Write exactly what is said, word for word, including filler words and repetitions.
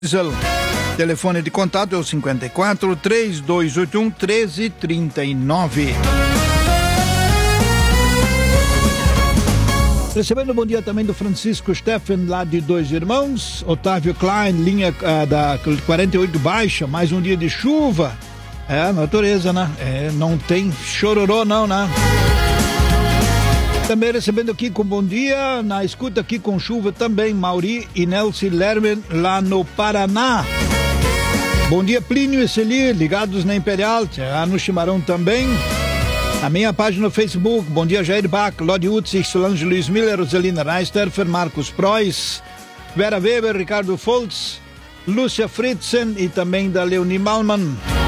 diesel. Telefone de contato é o cinquenta e quatro, três dois oito um, treze trinta e nove. Recebendo um bom dia também do Francisco Steffen, lá de Dois Irmãos. Otávio Klein, linha uh, da quarenta e oito baixa, mais um dia de chuva. É a natureza, né? É, não tem chororô não, né? Também recebendo aqui com bom dia, na escuta aqui com chuva também, Mauri e Nelson Lerman, lá no Paraná. Bom dia, Plínio e Celir, ligados na Imperial, lá no Chimarrão também. A minha página no Facebook, bom dia, Jair Bach, Lodi Utzig, Solange Luiz Miller, Roselina Reisterfer, Marcos Preuss, Vera Weber, Ricardo Foltz, Lúcia Fritzen e também da Leonie Malman.